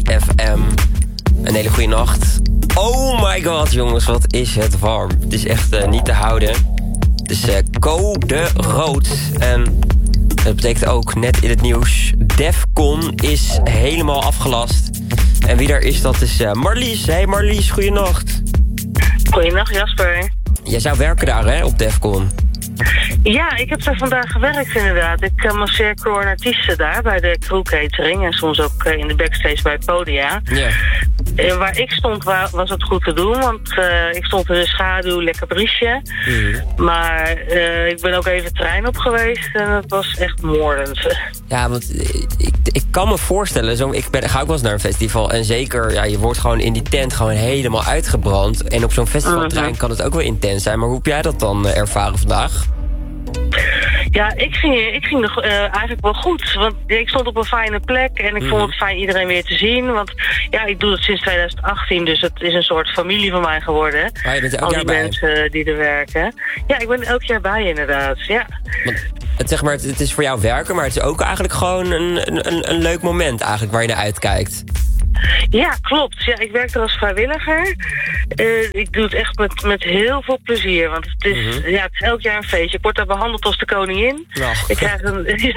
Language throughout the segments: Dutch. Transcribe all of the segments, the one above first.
3FM. Een hele goede nacht. Oh my god, jongens, wat is het warm. Het is echt niet te houden. Het is code rood. En dat betekent ook, net in het nieuws, Defcon is helemaal afgelast. En wie daar is, dat is Marlies. Hey Marlies, goeienacht. Goeienacht, Jasper. Jij zou werken daar, hè, op Defcon? Ja, ik heb daar vandaag gewerkt inderdaad. Ik masseer artiesten daar bij de crew catering en soms ook in de backstage bij Podia. Ja. Waar ik stond was het goed te doen, want ik stond in de schaduw, lekker briesje. Maar ik ben ook even trein op geweest en het was echt moordend. Ja, want ik kan me voorstellen, ga ook wel eens naar een festival. En zeker, ja, je wordt gewoon in die tent gewoon helemaal uitgebrand. En op zo'n festivaltrein kan het ook wel intens zijn. Maar hoe heb jij dat dan ervaren vandaag? Ja, ik ging nog eigenlijk wel goed. Want ik stond op een fijne plek en ik vond het fijn iedereen weer te zien. Want ja, ik doe het sinds 2018, dus het is een soort familie van mij geworden. Maar je bent er elk al jaar die bij? mensen die er werken. Ja, ik ben er elk jaar bij inderdaad, ja. Want het is voor jou werken, maar het is ook eigenlijk gewoon een leuk moment eigenlijk waar je naar uitkijkt. Ja, klopt. Ja, ik werk er als vrijwilliger. Ik doe het echt met heel veel plezier. Want het is, het is elk jaar een feestje. Ik word daar behandeld als de koningin. Ach. Ik krijg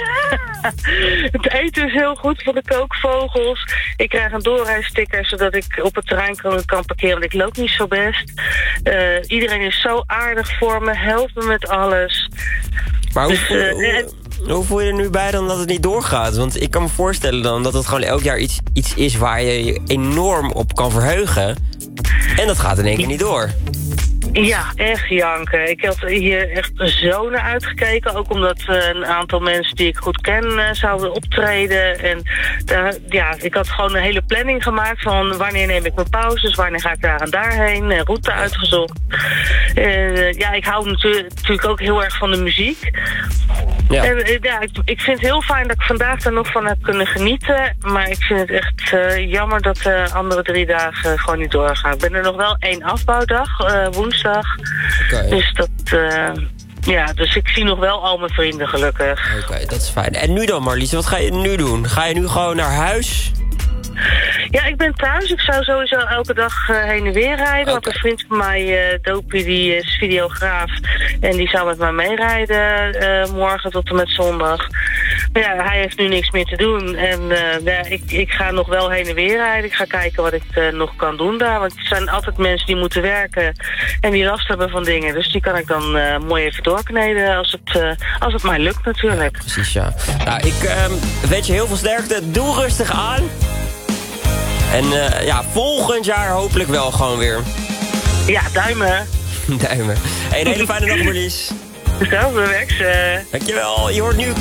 het eten is heel goed van de kookvogels. Ik krijg een doorrijsticker zodat ik op het terrein kan parkeren. Want ik loop niet zo best. Iedereen is zo aardig voor me. Helpt me met alles. Maar hoe voel je er nu bij dan dat het niet doorgaat? Want ik kan me voorstellen dan dat het gewoon elk jaar iets is waar je je enorm op kan verheugen. En dat gaat in één keer niet door. Ja, echt janken. Ik had hier echt zo naar uitgekeken. Ook omdat een aantal mensen die ik goed ken zouden optreden. En ik had gewoon een hele planning gemaakt van wanneer neem ik mijn pauzes, wanneer ga ik daar en daarheen, route uitgezocht. Ik hou natuurlijk ook heel erg van de muziek. Ja. En ik vind het heel fijn dat ik vandaag er nog van heb kunnen genieten. Maar ik vind het echt jammer dat de andere 3 dagen gewoon niet doorgaan. Ik ben er nog wel 1 afbouwdag, woensdag. Okay. Dus dat... dus ik zie nog wel al mijn vrienden gelukkig. Oké, dat is fijn. En nu dan Marlies, wat ga je nu doen? Ga je nu gewoon naar huis? Ja, ik ben thuis. Ik zou sowieso elke dag heen en weer rijden. Want een vriend van mij, Dopie, die is videograaf. En die zou met mij meerijden morgen tot en met zondag. Maar ja, hij heeft nu niks meer te doen. En ik ga nog wel heen en weer rijden. Ik ga kijken wat ik nog kan doen daar. Want het zijn altijd mensen die moeten werken. En die last hebben van dingen. Dus die kan ik dan mooi even doorkneden als het mij lukt natuurlijk. Ja, precies, ja. Nou, ik wens je heel veel sterkte. Doe rustig aan. En volgend jaar hopelijk wel gewoon weer. Ja, duimen. Duimen. Hey, een hele fijne dag, Marlies. Hetzelfde, Wex. Dankjewel. Je hoort nu